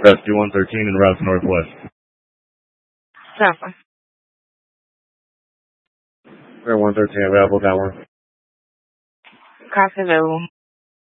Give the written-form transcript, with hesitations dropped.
Rescue 113 in route northwest. Sample. Air 113 available, got one. Cops available.